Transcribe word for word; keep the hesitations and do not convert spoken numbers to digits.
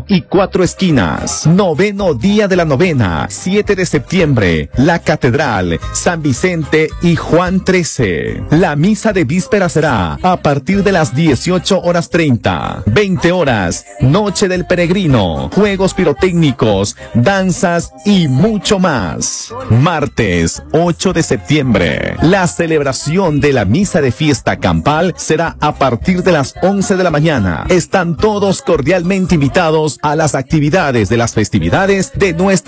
Centro y Cuatro Esquinas. Noveno día de la novena, siete de septiembre, la Catedral, San Vicente y Juan trece. La misa de víspera será a partir de las dieciocho horas treinta, veinte horas, Noche del Peregrino, juegos pirotécnicos, danzas y mucho más. Martes ocho de septiembre, la celebración de la misa de fiesta campal será a partir de las once de la mañana. Están todos cordialmente invitados a las actividades de las festividades de nuestra